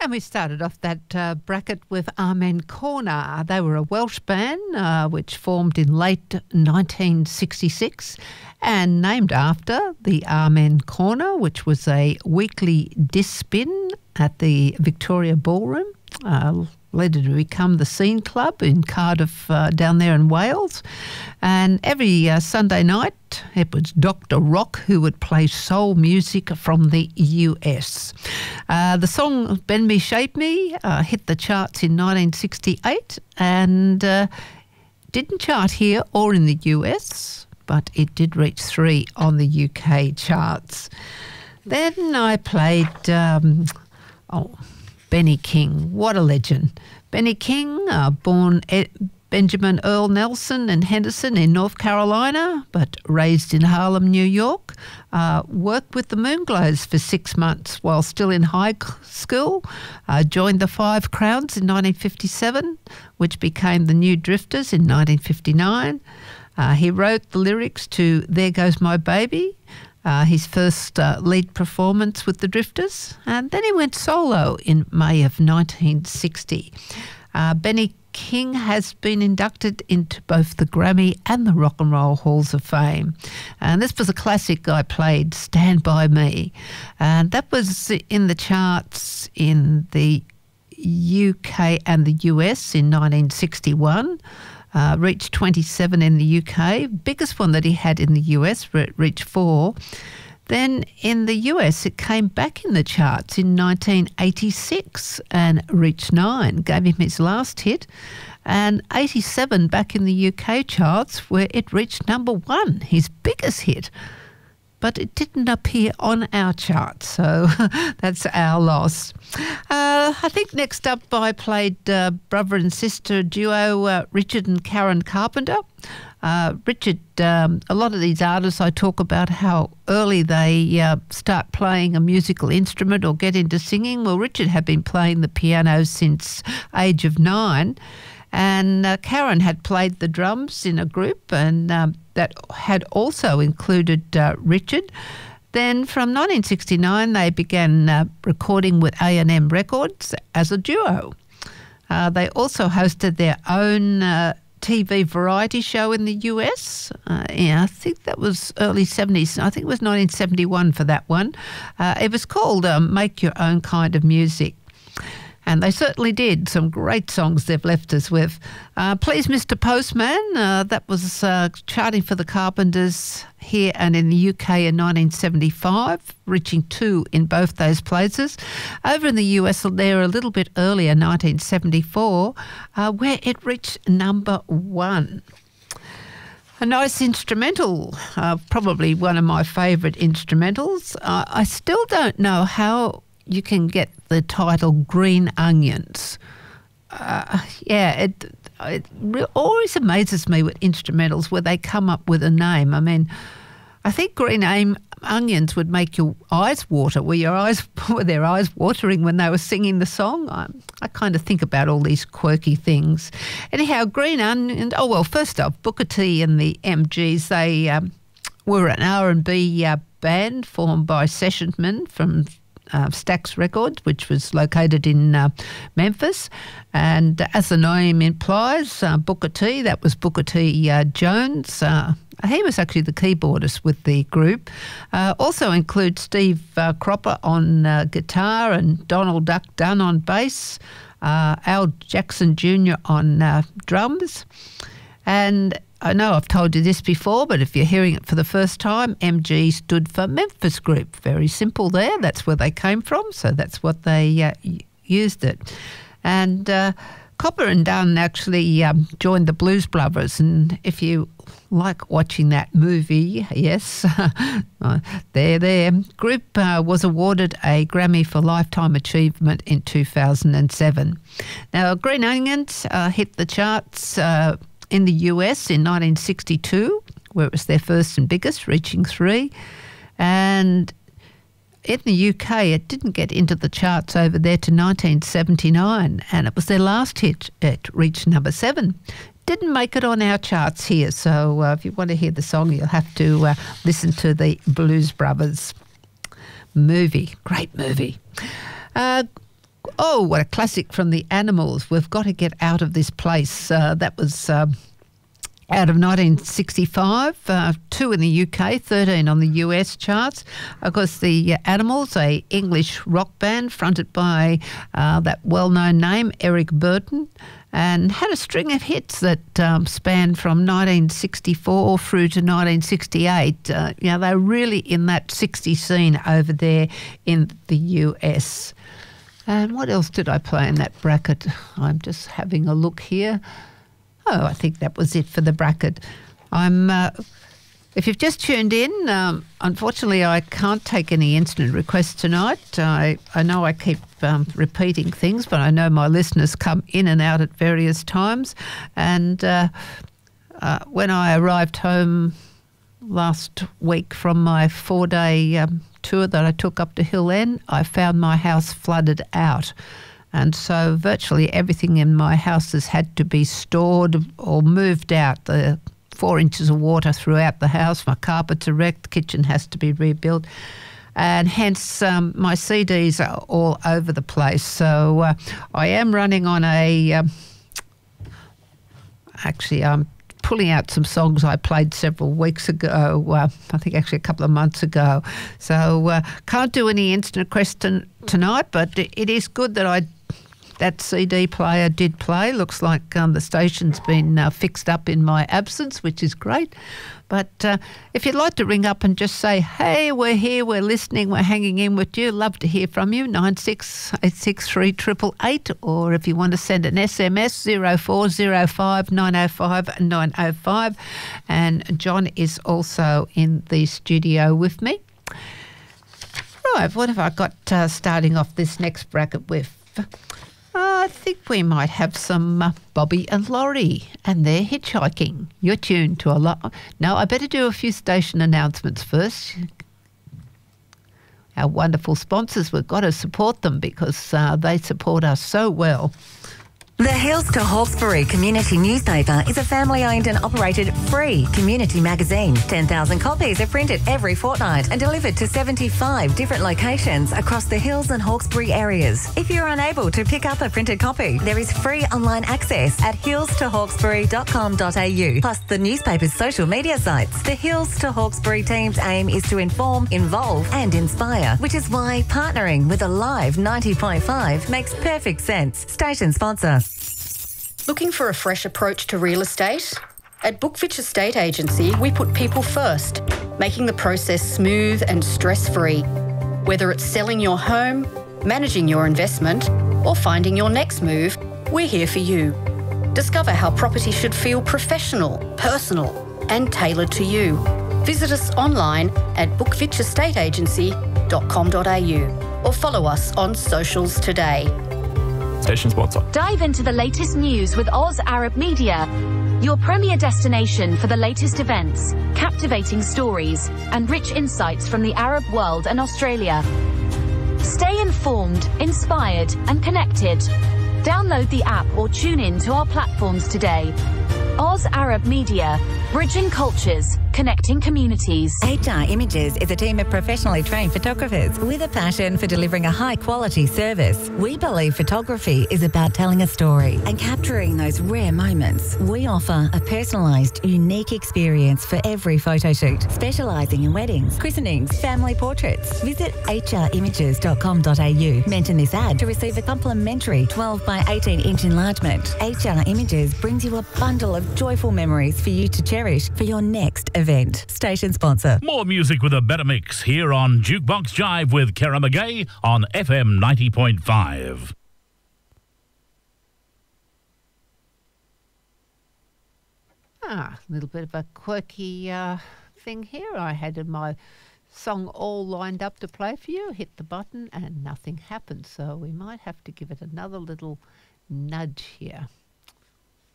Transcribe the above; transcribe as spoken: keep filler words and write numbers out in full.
And we started off that uh, bracket with Amen Corner. They were a Welsh band uh, which formed in late nineteen sixty-six and named after the Amen Corner, which was a weekly disc spin at the Victoria Ballroom, uh, later to become the Scene Club in Cardiff, uh, down there in Wales. And every uh, Sunday night, it was Doctor Rock who would play soul music from the U S. Uh, the song Bend Me, Shape Me uh, hit the charts in nineteen sixty-eight and uh, didn't chart here or in the U S, but it did reach three on the U K charts. Then I played, um, oh, Benny King. What a legend. Benny King, uh, born Ed- Benjamin Earl Nelson in Henderson in North Carolina, but raised in Harlem, New York, uh, worked with the Moonglows for six months while still in high school, uh, joined the Five Crowns in nineteen fifty-seven, which became the New Drifters in nineteen fifty-nine. Uh, he wrote the lyrics to There Goes My Baby, Uh, his first uh, lead performance with the Drifters, and then he went solo in May of nineteen sixty. Uh, Benny King has been inducted into both the Grammy and the Rock and Roll Halls of Fame. And this was a classic I played, Stand By Me. And that was in the charts in the U K and the U S in nineteen sixty-one. Uh, reached twenty-seven in the U K. Biggest one that he had in the U S re- reached four. Then in the U S, it came back in the charts in nineteen eighty-six and reached nine, gave him his last hit. And eighty-seven back in the U K charts where it reached number one, his biggest hit. But it didn't appear on our chart, so that's our loss. Uh, I think next up I played uh, brother and sister duo uh, Richard and Karen Carpenter. Uh, Richard, um, a lot of these artists I talk about how early they uh, start playing a musical instrument or get into singing. Well, Richard had been playing the piano since age of nine. And uh, Karen had played the drums in a group, and um, that had also included uh, Richard. Then from nineteen sixty-nine, they began uh, recording with A and M Records as a duo. Uh, they also hosted their own uh, T V variety show in the U S. Uh, yeah, I think that was early seventies. I think it was nineteen seventy-one for that one. Uh, it was called um, Make Your Own Kind of Music. And they certainly did. Some great songs they've left us with. Uh, Please Mister Postman, uh, that was uh, charting for the Carpenters here and in the U K in nineteen seventy-five, reaching two in both those places. Over in the U S, there a little bit earlier, nineteen seventy-four, uh, where it reached number one. A nice instrumental, uh, probably one of my favourite instrumentals. Uh, I still don't know how you can get the title Green Onions. Uh, yeah, it, it re- always amazes me with instrumentals where they come up with a name. I mean, I think Green Aim Onions would make your eyes water. Were your eyes were their eyes watering when they were singing the song? I, I kind of think about all these quirky things. Anyhow, Green Onions. Oh well, first off, Booker T and the M Gs. They um, were an R and B uh, band formed by sessionmen from Uh, Stax Records, which was located in uh, Memphis. And as the name implies, uh, Booker T, that was Booker T uh, Jones. Uh, he was actually the keyboardist with the group. Uh, also include Steve uh, Cropper on uh, guitar and Donald Duck Dunn on bass, uh, Al Jackson Junior on uh, drums. And I know I've told you this before, but if you're hearing it for the first time, M G stood for Memphis Group. Very simple there. That's where they came from, so that's what they uh, used it. And uh, Copper and Dunn actually um, joined the Blues Brothers, and if you like watching that movie, yes, they're there. Group uh, was awarded a Grammy for Lifetime Achievement in two thousand seven. Now, Green Onions uh, hit the charts uh, in the U S in nineteen sixty-two, where it was their first and biggest, reaching three. And in the U K, it didn't get into the charts over there to nineteen seventy-nine, and it was their last hit. It reached number seven. Didn't make it on our charts here, so uh, if you want to hear the song, you'll have to uh, listen to the Blues Brothers movie. Great movie. Uh, Oh, what a classic from the Animals. We've got to get out of this place. Uh, that was uh, out of nineteen sixty-five, uh, two in the U K, thirteen on the U S charts. Of course, the uh, Animals, a English rock band fronted by uh, that well-known name, Eric Burton, and had a string of hits that um, spanned from nineteen sixty-four through to nineteen sixty-eight. Uh, you know, they're really in that sixties scene over there in the U S. And what else did I play in that bracket? I'm just having a look here. Oh, I think that was it for the bracket. I'm. Uh, if you've just tuned in, um, unfortunately, I can't take any instant requests tonight. I, I know I keep um, repeating things, but I know my listeners come in and out at various times. And uh, uh, when I arrived home last week from my four-day um, tour that I took up to Hill End, I found my house flooded out. And so virtually everything in my house has had to be stored or moved out. The four inches of water throughout the house. My carpets are wrecked. The kitchen has to be rebuilt. And hence um, my C Ds are all over the place. So uh, I am running on a... Um, actually, I'm pulling out some songs I played several weeks ago, uh, I think actually a couple of months ago. So uh, can't do any instant requests t- tonight, but it is good that I that C D player did play. Looks like um, the station's been uh, fixed up in my absence, which is great. But uh, if you'd like to ring up and just say, hey, we're here, we're listening, we're hanging in with you, love to hear from you, nine six eight six three eight eight eight, or if you want to send an S M S, zero four zero five nine oh five nine oh five. And John is also in the studio with me. Right, what have I got uh, starting off this next bracket with? I think we might have some uh, Bobby and Laurie and their hitchhiking. You're tuned to a lot. No, I better do a few station announcements first. Our wonderful sponsors, we've got to support them because uh, they support us so well. The Hills to Hawkesbury Community Newspaper is a family-owned and operated free community magazine. ten thousand copies are printed every fortnight and delivered to seventy-five different locations across the Hills and Hawkesbury areas. If you're unable to pick up a printed copy, there is free online access at hills to hawkesbury dot com dot a u, plus the newspaper's social media sites. The Hills to Hawkesbury team's aim is to inform, involve and inspire, which is why partnering with Alive ninety point five makes perfect sense. Station sponsor. Looking for a fresh approach to real estate? At Bookfitch Estate Agency, we put people first, making the process smooth and stress-free. Whether it's selling your home, managing your investment, or finding your next move, we're here for you. Discover how property should feel professional, personal, and tailored to you. Visit us online at bookfitch estate agency dot com dot a u or follow us on socials today. Station sponsor. Dive into the latest news with Oz Arab Media, your premier destination for the latest events, captivating stories, and rich insights from the Arab world and Australia. Stay informed, inspired, and connected. Download the app or tune in to our platforms today. Oz Arab Media, bridging cultures, connecting communities. H R Images is a team of professionally trained photographers with a passion for delivering a high-quality service. We believe photography is about telling a story and capturing those rare moments. We offer a personalised, unique experience for every photo shoot, specialising in weddings, christenings, family portraits. Visit h r images dot com dot a u. Mention this ad to receive a complimentary twelve by eighteen inch enlargement. H R Images brings you a bundle of joyful memories for you to cherish for your next event. Station sponsor. More music with a better mix here on Jukebox Jive with Kara McGay on F M ninety point five. Ah, a little bit of a quirky uh, thing here. I had in my song all lined up to play for you, hit the button and nothing happened. So we might have to give it another little nudge here.